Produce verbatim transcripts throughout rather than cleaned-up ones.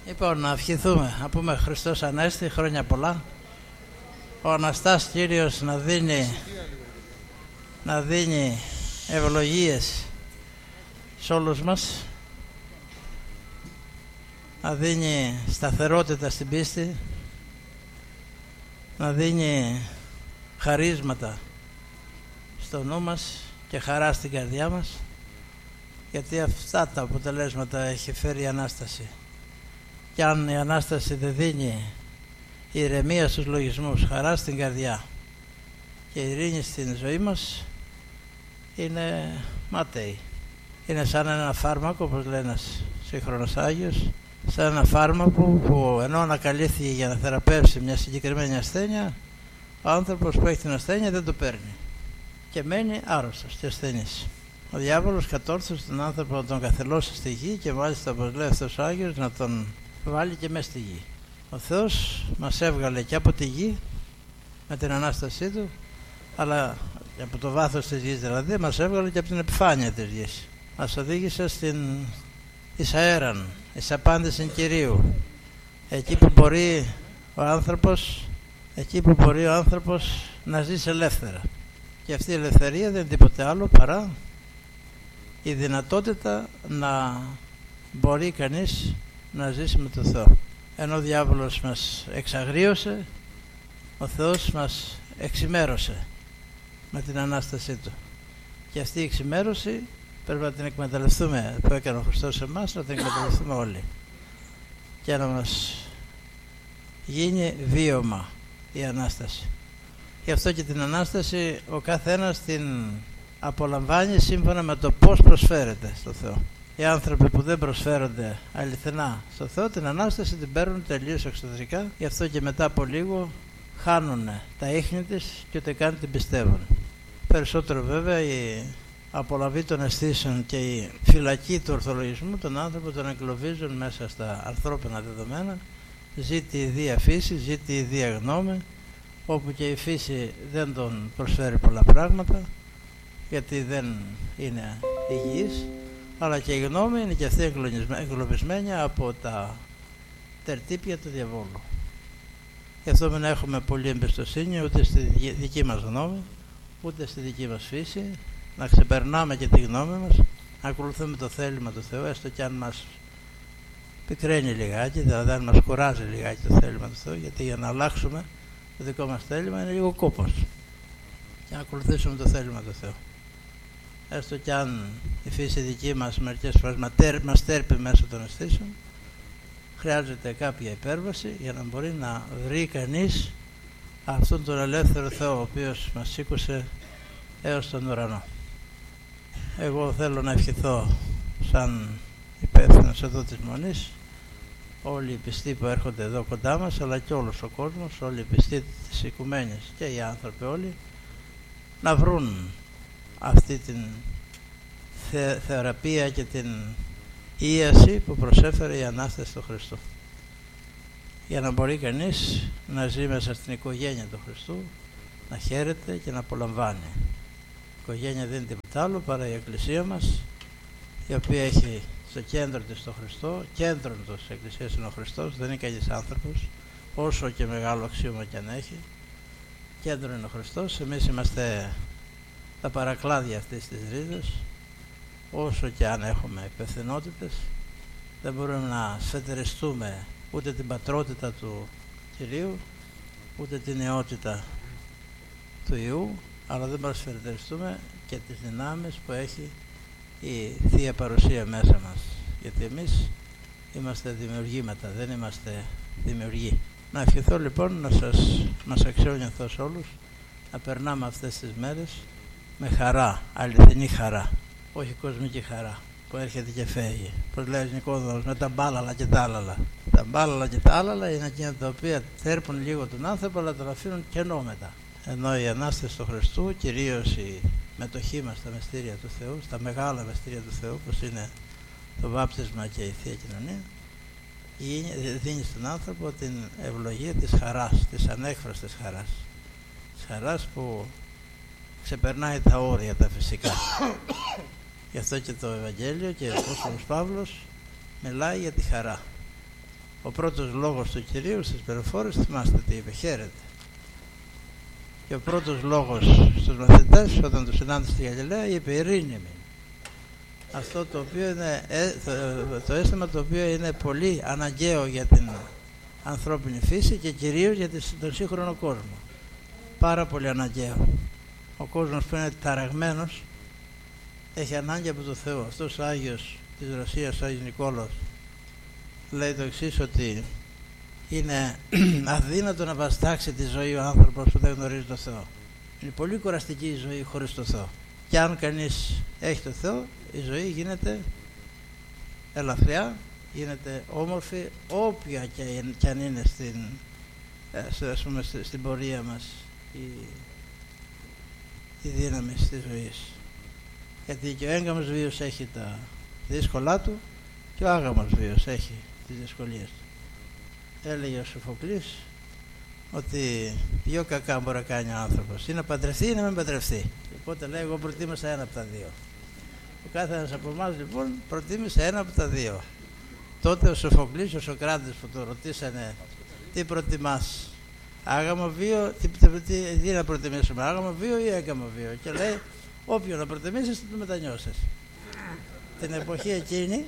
Λοιπόν, να ευχηθούμε, να πούμε Χριστός Ανέστη, χρόνια πολλά. Ο Αναστάς Κύριος να δίνει, να δίνει ευλογίες σε όλους μας, να δίνει σταθερότητα στην πίστη, να δίνει χαρίσματα στο νου μας και χαρά στην καρδιά μας, γιατί αυτά τα αποτελέσματα έχει φέρει η Ανάσταση. Και αν η Ανάσταση δεν δίνει ηρεμία στους λογισμούς, χαρά στην καρδιά και ειρήνη στην ζωή μας, είναι ματέη. Είναι σαν ένα φάρμακο, όπως λέει ένας σύγχρονος Άγιος, σαν ένα φάρμακο που ενώ ανακαλύφθηκε για να θεραπεύσει μια συγκεκριμένη ασθένεια, ο άνθρωπος που έχει την ασθένεια δεν το παίρνει και μένει άρρωστος και ασθενής. Ο διάβολος κατόρθωσε τον άνθρωπο να τον καθελώσει στη γη και μάλιστα, όπως λέει αυτός ο Άγιος, να τον βάλει και μέσα στη γη. Ο Θεός μας έβγαλε και από τη γη με την Ανάστασή Του, αλλά από το βάθος της γης δηλαδή, μας έβγαλε και από την επιφάνεια της γης. Μας οδήγησε στην εις αέραν, εις απάντηση Κυρίου, εκεί που μπορεί ο άνθρωπος εκεί που μπορεί ο άνθρωπος να ζήσει ελεύθερα. Και αυτή η ελευθερία δεν είναι τίποτε άλλο παρά η δυνατότητα να μπορεί κανείς να ζήσει με τον Θεό. Ενώ ο διάβολος μας εξαγρίωσε, ο Θεός μας εξημέρωσε με την Ανάστασή Του. Και αυτή η εξημέρωση πρέπει να την εκμεταλλευτούμε, που έκανε ο Χριστός σε εμάς, να την εκμεταλλευτούμε όλοι και να μας γίνει βίωμα η Ανάσταση. Γι' αυτό και την Ανάσταση ο καθένας την απολαμβάνει σύμφωνα με το πώς προσφέρεται στο Θεό. Οι άνθρωποι που δεν προσφέρονται αληθινά στο Θεό, την Ανάσταση την παίρνουν τελείως εξωτερικά, γι' αυτό και μετά από λίγο χάνουν τα ίχνη της και ούτε καν την πιστεύουν. Περισσότερο βέβαια η απολαβή των αισθήσεων και η φυλακή του ορθολογισμού τον άνθρωπο τον εγκλωβίζουν μέσα στα ανθρώπινα δεδομένα. Ζει τη ιδία φύση, ζει τη ιδία γνώμη, όπου και η φύση δεν τον προσφέρει πολλά πράγματα, γιατί δεν είναι υγιής, αλλά και η γνώμη είναι και αυτή εγκλωβισμένη από τα τερτύπια του διαβόλου. Γι' αυτό μην έχουμε πολλή εμπιστοσύνη ούτε στη δική μας γνώμη, ούτε στη δική μας φύση, να ξεπερνάμε και τη γνώμη μας, να ακολουθούμε το θέλημα του Θεού, έστω και αν μας πικραίνει λιγάκι, δηλαδή αν μας κουράζει λιγάκι το θέλημα του Θεού, γιατί για να αλλάξουμε το δικό μας θέλημα είναι λίγο κόπος, και να ακολουθήσουμε το θέλημα του Θεού. Έστω και αν η φύση δική μας μερικές φορές μας τέρπει μέσω των αισθήσεων, χρειάζεται κάποια υπέρβαση για να μπορεί να βρει κανείς αυτόν τον ελεύθερο Θεό, ο οποίος μας σήκωσε έως τον ουρανό. Εγώ θέλω να ευχηθώ σαν υπεύθυνος εδώ της Μονής, όλοι οι πιστοί που έρχονται εδώ κοντά μας, αλλά και όλος ο κόσμος, όλοι οι πιστοί της οικουμένης και οι άνθρωποι όλοι, να βρουν αυτή την θε, θεραπεία και την ίαση που προσέφερε η Ανάσταση του Χριστού, για να μπορεί κανείς να ζει μέσα στην οικογένεια του Χριστού, να χαίρεται και να απολαμβάνει. Η οικογένεια δεν είναι τίποτα άλλο παρά η Εκκλησία μας, η οποία έχει στο κέντρο της τον Χριστό. Κέντρο της Εκκλησίας είναι ο Χριστός, δεν είναι κανείς άνθρωπος, όσο και μεγάλο αξίωμα κι αν έχει. Κέντρο είναι ο Χριστός, εμείς είμαστε τα παρακλάδια αυτής της ρίζας. Όσο και αν έχουμε υπευθυνότητες, δεν μπορούμε να σφετεριστούμε ούτε την πατρότητα του Κυρίου, ούτε την νεότητα του Υιού, αλλά δεν μπορούμε να σφετεριστούμε και τις δυνάμεις που έχει η Θεία Παρουσία μέσα μας, γιατί εμείς είμαστε δημιουργήματα, δεν είμαστε δημιουργοί. Να ευχηθώ λοιπόν να σας, μας αξιώνει ο Θεός όλους, να περνάμε αυτές τις μέρες με χαρά, αληθινή χαρά, όχι κοσμική χαρά που έρχεται και φεύγει. Πώς λέει ο Νικόδωμος, με τα μπάλαλα και τα άλαλα. Τα μπάλαλα και τα άλαλα είναι εκείνα τα οποία θέρπουν λίγο τον άνθρωπο, αλλά τον αφήνουν κενό μετά. Ενώ η Ανάσταση του Χριστού, κυρίως η μετοχή μας στα μυστήρια του Θεού, στα μεγάλα μυστήρια του Θεού, όπως είναι το βάπτισμα και η Θεία Κοινωνία, δίνει στον άνθρωπο την ευλογία της χαράς, της ανέκφραστης χαράς, της χαράς που ξεπερνάει τα όρια τα φυσικά. Γι' αυτό και το Ευαγγέλιο και ο Απόστολος Παύλος μιλάει για τη χαρά. Ο πρώτος λόγος του Κυρίου στις Περηφόρες, θυμάστε τι είπε, χαίρετε. Και ο πρώτος λόγος στους μαθητές όταν τους συνάντησε στη Γαλιλαία είπε ειρήνη μην. Αυτό το οποίο είναι το, το αίσθημα το οποίο είναι πολύ αναγκαίο για την ανθρώπινη φύση και κυρίως για τον σύγχρονο κόσμο. Πάρα πολύ αναγκαίο. Ο κόσμος που είναι ταραγμένος έχει ανάγκη από το Θεό. Αυτός ο Άγιος της Ρωσίας, ο Άγιος Νικόλαος, λέει το εξής, ότι είναι αδύνατο να βαστάξει τη ζωή ο άνθρωπος που δεν γνωρίζει το Θεό. Είναι πολύ κουραστική η ζωή χωρίς το Θεό. Και αν κανείς έχει το Θεό, η ζωή γίνεται ελαφριά, γίνεται όμορφη, όποια και αν είναι στην, ας πούμε, στην πορεία μας η, η δύναμη της ζωής. Γιατί και ο έγκαμος βίος έχει τα δύσκολά του και ο άγαμος βίος έχει τις δυσκολίες του. Έλεγε ο Σοφοκλής ότι δύο κακά μπορεί να κάνει ο άνθρωπος, ή να παντρευτεί ή να μην παντρευτεί. Οπότε λέει, εγώ προτίμησα ένα από τα δύο. Ο κάθε ένας από εμάς λοιπόν προτίμησε ένα από τα δύο. Τότε ο Σοφοκλής, ο Σοκράτης που το ρωτήσανε τι προτιμάς, άγαμο βίο, τι, τι, τι να προτιμήσουμε, άγαμο βίο ή έγκαμο βίο, και λέει όποιο να προτιμήσεις θα το μετανιώσεις. Την εποχή εκείνη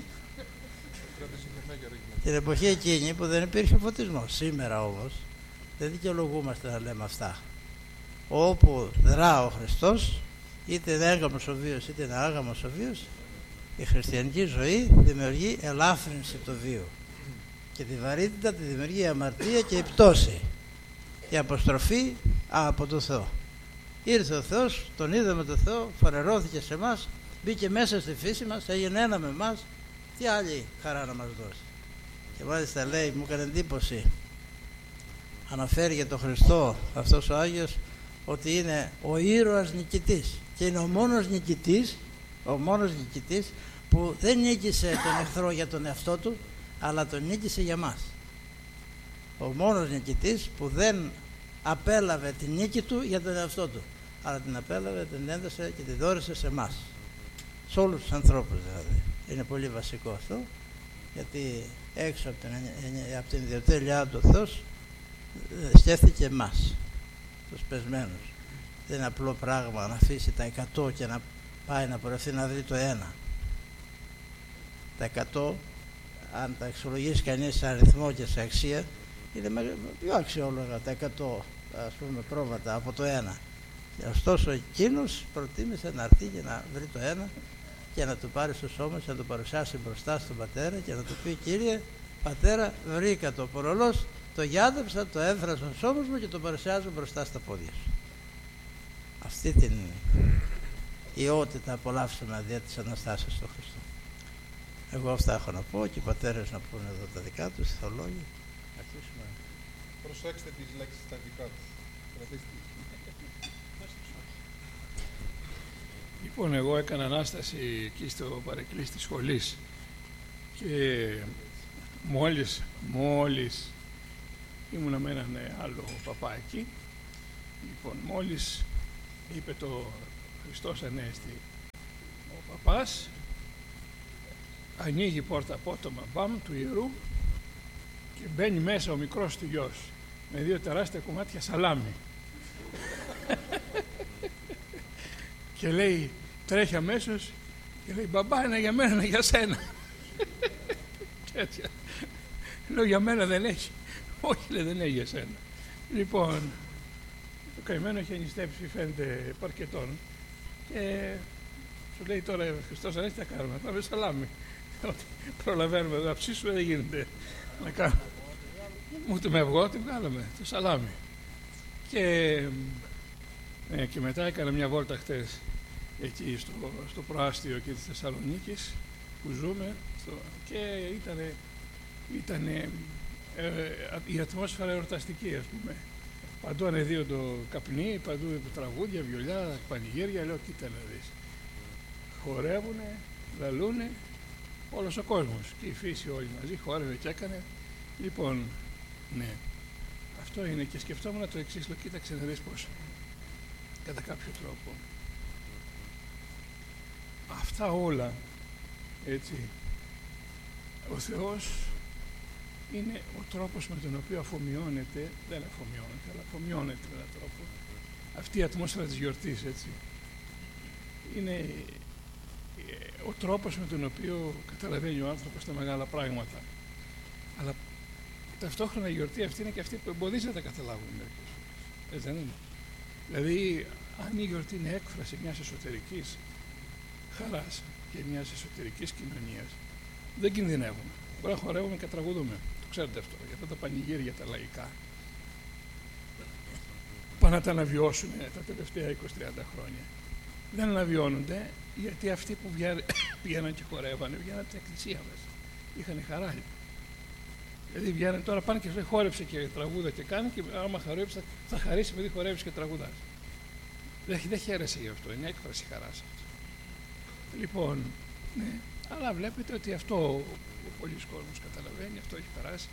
την εποχή εκείνη που δεν υπήρχε φωτισμός. Σήμερα όμως δεν δικαιολογούμαστε να λέμε αυτά. Όπου δρά ο Χριστός, είτε είναι έγκαμος ο βίος είτε είναι άγαμος ο βίος, η χριστιανική ζωή δημιουργεί ελάφρυνση του βίου και τη βαρύτητα τη δημιουργεί η αμαρτία και η πτώση, η αποστροφή από το Θεό. Ήρθε ο Θεός, τον είδαμε το Θεό, φανερώθηκε σε εμάς, μπήκε μέσα στη φύση μας, έγινε ένα με εμάς, τι άλλη χαρά να μας δώσει. Και μάλιστα λέει, μου έκανε εντύπωση, αναφέρει για τον Χριστό αυτός ο Άγιος ότι είναι ο ήρωας νικητής και είναι ο μόνος νικητής, ο μόνος νικητής που δεν νίκησε τον εχθρό για τον εαυτό του, αλλά τον νίκησε για μας. Ο μόνος νικητής που δεν απέλαβε την νίκη του για τον εαυτό του, αλλά την απέλαβε, την έδωσε και την δώρισε σε εμάς, σε όλους τους ανθρώπους δηλαδή. Είναι πολύ βασικό αυτό, γιατί έξω από την, από την ιδιοτέλειά του ο Θεός σκέφτηκε εμάς, τους πεσμένους. Δεν είναι απλό πράγμα να αφήσει τα εκατό και να πάει να πορευτεί να βρει το ένα. Τα εκατό, αν τα αξιολογήσει κανείς σε αριθμό και σε αξία, είναι πιο αξιόλογα τα εκατό, ας πούμε, πρόβατα από το ένα. Και ωστόσο εκείνος προτίμησε να έρθει και να βρει το ένα και να του πάρει στους ώμους, να το παρουσιάσει μπροστά στον πατέρα και να του πει, Κύριε πατέρα, βρήκα το πορολός, το γιάδεψα, το έφερα στους ώμους μου και το παρουσιάζω μπροστά στα πόδια σου. Αυτή την ιότητα απολαύσαμε δια της Αναστάσεως του Χριστού. Εγώ αυτά έχω να πω και οι πατέρες να πούνε εδώ τα δικά τους, οι θεολόγοι. Αρχίσουμε. Προσέξτε τις λέξεις στα δικά τους. Λοιπόν, εγώ έκανα Ανάσταση εκεί στο παρεκκλήσι της σχολής και μόλις, μόλις ήμουνα με έναν άλλο παπά εκεί, λοιπόν, μόλις είπε το Χριστός Ανέστη ο παπάς, ανοίγει η πόρτα απότομα, μπαμ, του ιερού και μπαίνει μέσα ο μικρός του γιος με δύο τεράστια κομμάτια σαλάμι. Και λέει, τρέχει αμέσως και λέει, μπαμπά, είναι για μένα, είναι για σένα. Και έτσι, λέω, για μένα δεν έχει. Όχι, λέει, δεν έχει για σένα. Λοιπόν, το καημένο έχει ανιστέψει, φαίνεται παρκετών, και σου λέει τώρα, Χριστός Ανέστη, τι θα κάνουμε, θα πάμε σαλάμι. Ότι προλαβαίνουμε εδώ, αψίσου δεν γίνεται να κάνουμε. Ούτε με αυγό, τι βγάλαμε, το σαλάμι. Και, ε, και μετά έκανα μια βόλτα χτες εκεί στο, στο προάστιο εκεί της Θεσσαλονίκης που ζούμε, στο, και ήταν ήτανε, ε, η ατμόσφαιρα εορταστική, ας πούμε. Παντού ανεδύοντο καπνί, παντού τραγούδια, βιολιά, πανηγύρια. Λέω, κοίτα να δεις. Χορεύουνε, λαλούνε, όλος ο κόσμος και η φύση όλοι μαζί χόρευε και έκανε. Λοιπόν, ναι, αυτό είναι, και σκεφτόμουν το εξής, λέω, κοίταξε να δεις πως κατά κάποιο τρόπο αυτά όλα, έτσι, ο Θεός είναι ο τρόπος με τον οποίο αφομοιώνεται, δεν αφομοιώνεται, αλλά αφομοιώνεται με έναν τρόπο, αυτή η ατμόσφαιρα της γιορτής, έτσι. Είναι ο τρόπος με τον οποίο καταλαβαίνει ο άνθρωπος τα μεγάλα πράγματα. Αλλά ταυτόχρονα η γιορτή αυτή είναι και αυτή που εμποδίζει να τα καταλάβουμε μερικές φορές. Έτσι δεν είναι? Δηλαδή, αν η γιορτή είναι έκφραση μιας εσωτερικής χαράς και μιας εσωτερικής κοινωνίας, δεν κινδυνεύουμε. Μπορεί να χορεύουμε και τραγουδούμε. Το ξέρετε αυτό, για αυτά τα πανηγύρια τα λαϊκά. Πάνε να τα αναβιώσουν τα τελευταία είκοσι με τριάντα χρόνια. Δεν αναβιώνονται γιατί αυτοί που βγαίναν και χορεύανε, βγαίναν από την εκκλησία μας. Είχαν χαρά. Δηλαδή βγαίναν τώρα, πάνε και χόρεψε και τραγούδα και κάνει, και άμα χαρέψει, θα χαρίσει επειδή χορεύει και τραγουδάς. Δεν, δεν χαίρεσε γι' αυτό, είναι έκφραση χαράς αυτό. Λοιπόν, ναι, αλλά βλέπετε ότι αυτό ο, ο πολλής κόσμος καταλαβαίνει, αυτό έχει περάσει.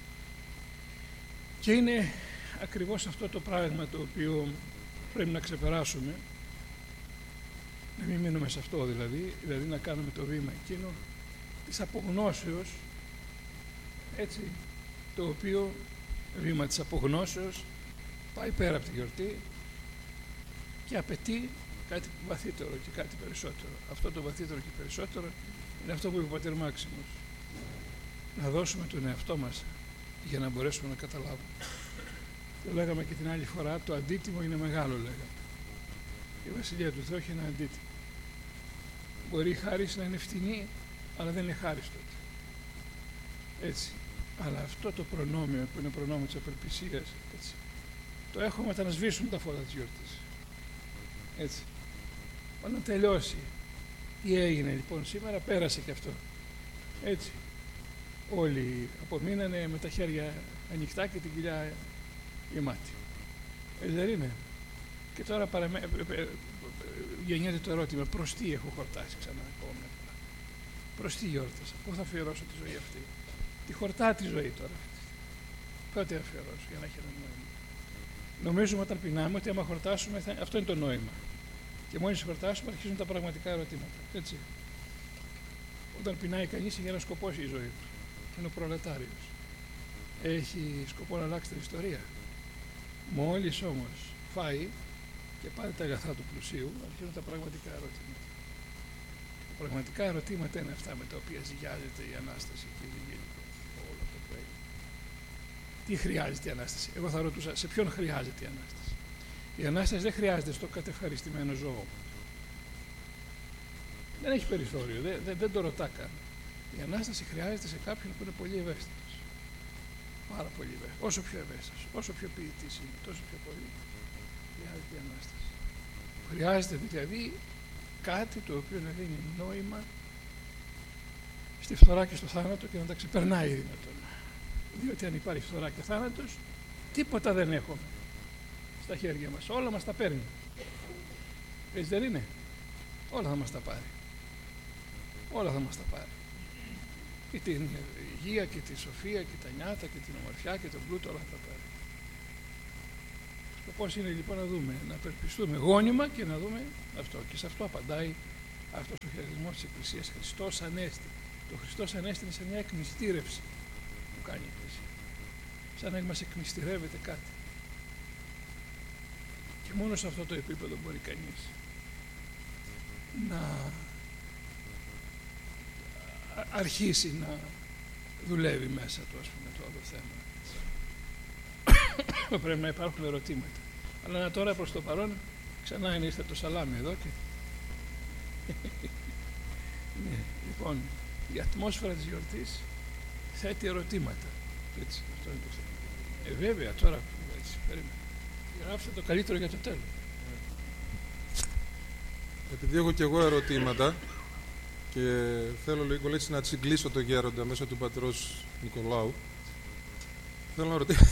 Και είναι ακριβώς αυτό το πράγμα το οποίο πρέπει να ξεπεράσουμε, να μην μείνουμε σε αυτό δηλαδή, δηλαδή να κάνουμε το βήμα εκείνο της απογνώσεως, έτσι, το οποίο βήμα της απογνώσεως πάει πέρα από τη γιορτή και απαιτεί κάτι βαθύτερο και κάτι περισσότερο. Αυτό το βαθύτερο και περισσότερο είναι αυτό που είπε ο πατήρ Μάξιμος. Να δώσουμε τον εαυτό μας για να μπορέσουμε να καταλάβουμε. Το λέγαμε και την άλλη φορά, το αντίτιμο είναι μεγάλο, λέγαμε. Η Βασιλεία του Θεού έχει ένα αντίτιμο. Μπορεί η χάρις να είναι φτηνή, αλλά δεν είναι χάριστο. Έτσι. Αλλά αυτό το προνόμιο που είναι προνόμιο της απελπισίας, έτσι, το έχουμε όταν σβήσουν τα φώτα της γιορτής. Έτσι. Όταν τελειώσει. Τι έγινε λοιπόν σήμερα, πέρασε και αυτό. Έτσι. Όλοι απομείνανε με τα χέρια ανοιχτά και την κοιλιά γεμάτη. Έτσι δεν είναι? Και τώρα παραμε... γεννιέται το ερώτημα, προς τι έχω χορτάσει ξανά ακόμα. Προς τι γιόρτασα, πού θα αφιερώσω τη ζωή αυτή. Τη χορτά τη ζωή τώρα. Πότε αφιερώσω για να έχει ένα νόημα. Νομίζουμε όταν πεινάμε ότι άμα χορτάσουμε, θα... αυτό είναι το νόημα. Και μόλις χορτάσουμε αρχίζουν τα πραγματικά ερωτήματα. Έτσι. Όταν πεινάει κανείς έχει ένα σκοπό η ζωή του. Είναι ο προλετάριος. Έχει σκοπό να αλλάξει την ιστορία. Μόλις όμως φάει και πάρει τα αγαθά του πλουσίου, αρχίζουν τα πραγματικά ερωτήματα. Τα πραγματικά ερωτήματα είναι αυτά με τα οποία ζυγιάζεται η Ανάσταση και η γενικό. Όλο αυτό που έγινε. Τι χρειάζεται η Ανάσταση? Εγώ θα ρωτούσα, σε ποιον χρειάζεται η Ανάσταση? Η Ανάσταση δεν χρειάζεται στο κατευχαριστημένο ζώο. Δεν έχει περιθώριο, δεν, δεν, δεν το ρωτά καν. Η Ανάσταση χρειάζεται σε κάποιον που είναι πολύ ευαίσθητος. Πάρα πολύ ευαίσθητος. Όσο πιο ευαίσθητος, όσο πιο ποιητής είναι, τόσο πιο πολύ χρειάζεται η Ανάσταση. Χρειάζεται δηλαδή κάτι το οποίο να δίνει νόημα στη φθορά και στο θάνατο και να τα ξεπερνάει δυνατόν. Διότι αν υπάρχει φθορά και θάνατος, τίποτα δεν έχουμε στα χέρια μας. Όλα μας τα παίρνει. Έτσι δεν είναι? Όλα θα μας τα πάρει. Όλα θα μας τα πάρει. Και την υγεία και τη σοφία και τα νιάτα και την ομορφιά και τον πλούτο, όλα θα τα πάρει. Πώς είναι λοιπόν να δούμε, να περπιστούμε γόνιμα και να δούμε αυτό. Και σε αυτό απαντάει αυτός ο χαιρετισμός της Εκκλησίας. Χριστός Ανέστη. Το Χριστός Ανέστη είναι σε μια εκμυστήρευση που κάνει η Εκκλησία. Σαν να μας εκμυστηρεύεται κάτι. Και μόνο σε αυτό το επίπεδο μπορεί κανείς να αρχίσει να δουλεύει μέσα του, ας πούμε, το άλλο θέμα. Πρέπει να υπάρχουν ερωτήματα. Αλλά τώρα προς το παρόν ξανά είναι ήρθε το σαλάμι εδώ και... ναι, λοιπόν, η ατμόσφαιρα της γιορτής θέτει ερωτήματα. Έτσι, αυτό είναι το θέμα. Ε, βέβαια, τώρα, έτσι, περίμενε. Γράψτε το καλύτερο για το τέλος. Επειδή έχω και εγώ ερωτήματα και θέλω λίγο έτσι να τσιγκλίσω το γέροντα μέσω του πατρός Νικολάου, θέλω να ρωτήσω...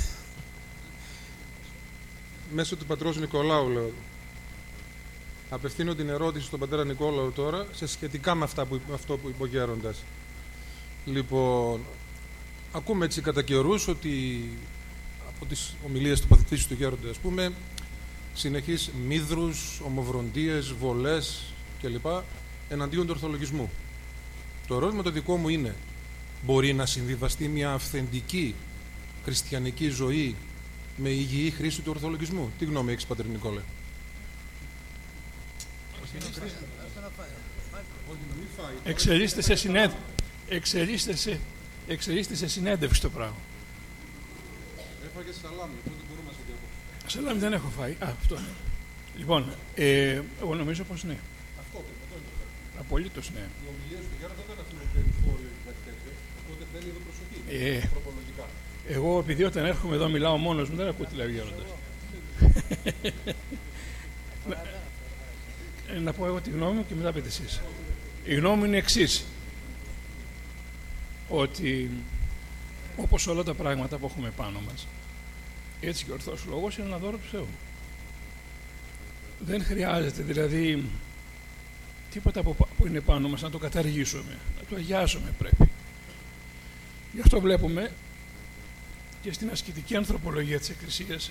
μέσω του πατρός Νικολάου, λέω. Απευθύνω την ερώτηση στον πατέρα Νικόλαο τώρα σε σχετικά με αυτά που, αυτό που είπε ο γέροντας. Λοιπόν, ακούμε έτσι κατά καιρούς ότι από τις ομιλίες του παθητής του γέροντα, ας πούμε, συνεχείς μύδρους, ομοβροντίες, βολές κλπ. Εναντίον του ορθολογισμού. Το ερώτημα το δικό μου είναι, μπορεί να συμβιβαστεί μια αυθεντική χριστιανική ζωή με υγιή χρήση του ορθολογισμού? Τι γνώμη έχεις, Πατέρ Νικόλε? Εξελίσσεται σε, συνέδ... Εξελίσσεται σε... Εξελίσσεται σε συνέντευξη το πράγμα. Έφαγες σαλάμι, οπότε μπορούμε να σε διακόψουμε. Σαλάμι δεν έχω φάει. Α, αυτό είναι. Λοιπόν, ε, εγώ νομίζω πως ναι. Αυτό είναι. Απολύτως ναι. Οι ομιλίες του Γέροντα δεν αφήνουν σχόλιο ή κάτι τέτοιο, οπότε θέλει εδώ προσοχή. Ε, ανθρωπολογικά. Εγώ επειδή όταν έρχομαι εδώ μιλάω μόνος μου, δεν ακούω τι λέει ο Γέροντας. να, να πω εγώ τη γνώμη μου και μετά πείτε εσείς. Η γνώμη μου είναι εξής. Ότι όπως όλα τα πράγματα που έχουμε πάνω μας, έτσι και ο ορθός λόγος είναι ένα δώρο του Θεού. Δεν χρειάζεται δηλαδή τίποτα που είναι πάνω μας να το καταργήσουμε, να το αγιάσουμε πρέπει. Γι' αυτό βλέπουμε και στην ασκητική ανθρωπολογία της Εκκλησίας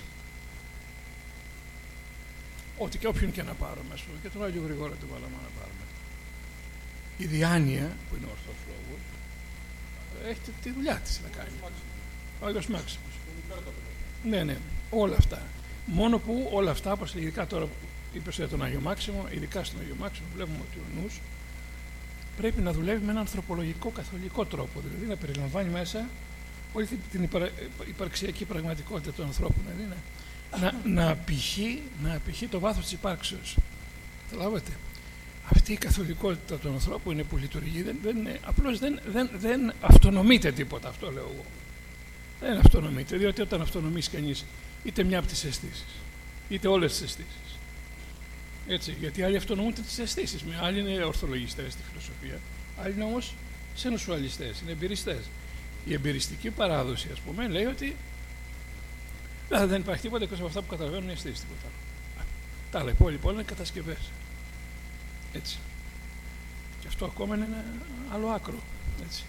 ότι και όποιον και να πάρουμε, ας πούμε, και τον Άγιο Γρηγόρα του βάλαμε να πάρουμε, η διάνοια που είναι ο ορθός λόγος έχει τη δουλειά της να κάνει. Ο Άγιος Μάξιμος. Ναι, ναι, όλα αυτά. Μόνο που όλα αυτά, όπως ειδικά τώρα που είπες για τον Άγιο Μάξιμο, ειδικά στον Άγιο Μάξιμο, βλέπουμε ότι ο νους πρέπει να δουλεύει με έναν ανθρωπολογικό καθολικό τρόπο, δηλαδή να περιλαμβάνει μέσα όλη την υπαρ, υπαρξιακή πραγματικότητα των ανθρώπων, δηλαδή να, να, να, απηχεί, να απηχεί το βάθος της υπάρξεως. Καταλάβατε. Αυτή η καθολικότητα των ανθρώπων είναι που λειτουργεί, δεν, δεν, απλώς δεν, δεν, δεν αυτονομείται τίποτα, αυτό λέω εγώ. Δεν αυτονομείται, διότι όταν αυτονομείς κανείς είτε μια από τις αισθήσεις, είτε όλες τις αισθήσεις. Έτσι, γιατί άλλοι αυτονομούνται τις αισθήσεις, με άλλοι είναι ορθολογιστές στη φιλοσοφία, άλλοι είναι όμως σενσουαλιστές, είναι εμπειριστές. Η εμπειριστική παράδοση, ας πούμε, λέει ότι δηλαδή, δεν υπάρχει τίποτα εκτός από αυτά που καταλαβαίνουν οι αισθήσεις, τίποτα άλλο. Τα άλλα υπόλοιπα όλα είναι κατασκευές. Έτσι. Και αυτό ακόμα είναι ένα άλλο άκρο. Έτσι.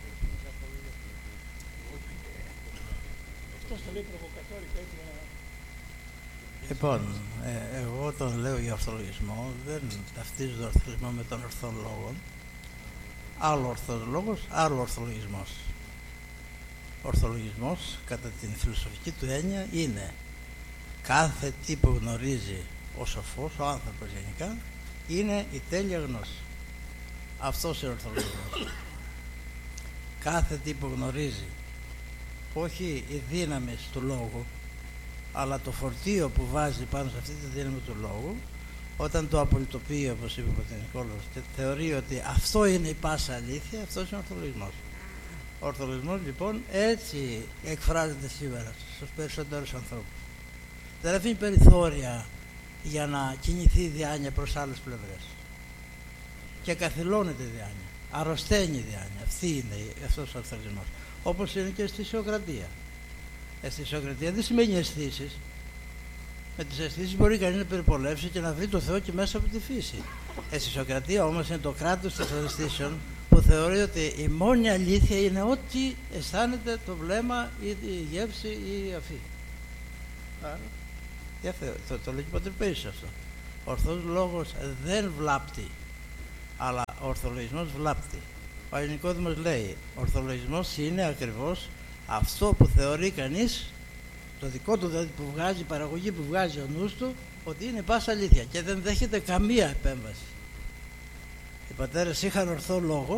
Αυτό το λέει προβοκατόρικα, έτσι. Λοιπόν, ε, εγώ τον λέω για ορθολογισμό, δεν ταυτίζω τον ορθολογισμό με τον ορθόν λόγο. Άλλο ορθός λόγος, άλλο ορθολογισμός. Ο ορθολογισμός, κατά την φιλοσοφική του έννοια, είναι κάθε τι που γνωρίζει ο σοφός, ο άνθρωπος γενικά, είναι η τέλεια γνώση. Αυτός είναι ο ορθολογισμός. Κάθε τι που γνωρίζει, όχι οι δύναμες του λόγου, αλλά το φορτίο που βάζει πάνω σε αυτή τη δύναμη του λόγου, όταν το απολυτοποιεί, όπως είπε ο Πατηνικόλος, και θεωρεί ότι αυτό είναι η πάσα αλήθεια, αυτός είναι ο ορθολογισμός. Ο ορθολογισμός λοιπόν έτσι εκφράζεται σήμερα στους περισσότερους ανθρώπους. Δεν αφήνει περιθώρια για να κινηθεί η διάνοια προς άλλες πλευρές. Και καθυλώνεται η διάνοια, αρρωσταίνει η διάνοια. Αυτή είναι αυτός ο ορθολογισμός. Όπως είναι και στη Σοκρατία. Στη Σοκρατία δεν σημαίνει αισθήσεις. Με τις αισθήσεις μπορεί κανείς να περιπολέψει και να βρει το Θεό και μέσα από τη φύση. Ε, στη Σοκρατία όμως είναι το κράτος των αισθήσεων που θεωρεί ότι η μόνη αλήθεια είναι ό,τι αισθάνεται το βλέμμα ή η γεύση ή η αφή. Άρα, το, το λέει και ο Πατήρ Παΐσιος αυτό. Ο ορθός λόγος δεν βλάπτει, αλλά ο ορθολογισμός βλάπτει. Ο Νικόδημος λέει, ο ορθολογισμός είναι ακριβώς αυτό που θεωρεί κανείς, το δικό του δηλαδή που βγάζει, η παραγωγή που βγάζει ο νους του, ότι είναι πάσα αλήθεια και δεν δέχεται καμία επέμβαση. Οι πατέρες είχαν ορθό λόγο